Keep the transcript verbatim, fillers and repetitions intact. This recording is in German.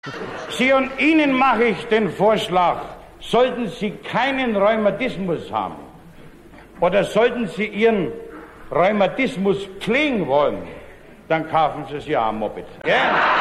Sie und Ihnen mache ich den Vorschlag, sollten Sie keinen Rheumatismus haben oder sollten Sie Ihren Rheumatismus pflegen wollen, dann kaufen Sie sich ja ein Moped. Ja?